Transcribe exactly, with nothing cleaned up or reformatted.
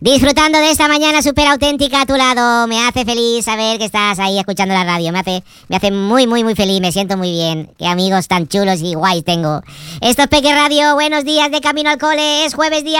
Disfrutando de esta mañana súper auténtica a tu lado. Me hace feliz saber que estás ahí escuchando la radio. Me hace, me hace muy, muy, muy feliz. Me siento muy bien. Qué amigos tan chulos y guays tengo. Esto es Peque Radio. Buenos días de camino al cole. Es jueves día